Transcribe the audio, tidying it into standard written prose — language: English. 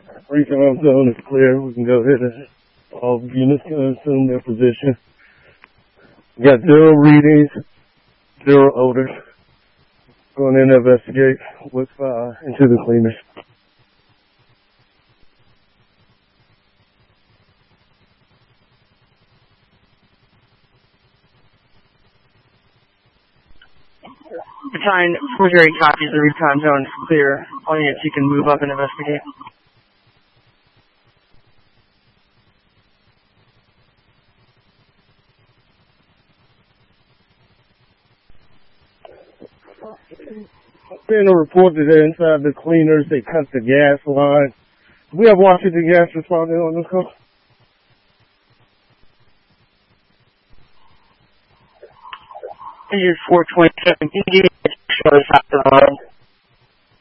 Recon zone is clear. We can go ahead and all units can assume their position. We got 0 readings, 0 odors. Going in to investigate with into the cleaners. Battalion 48 copies. The recon zone is clear. All units, you can move up and investigate. Been a report that they're inside the cleaners. They cut the gas line. Do we have Washington Gas responding on this call? Figure 427. Can you give me a show us after the line?